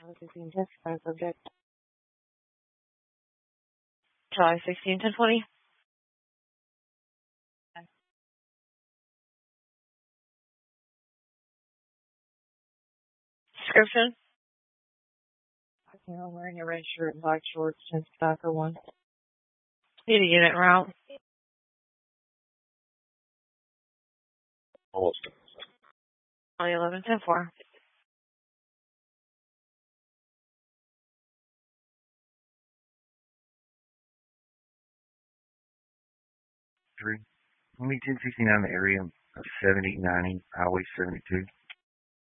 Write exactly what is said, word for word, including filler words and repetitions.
sixteen test by subject. July sixteenth and twenty. Description. You know, wearing a red shirt and black shorts, and tobacco one. Need a unit route. On eleven ten four. Three. Only ten sixty nine in the area of seventy ninety Highway seventy two.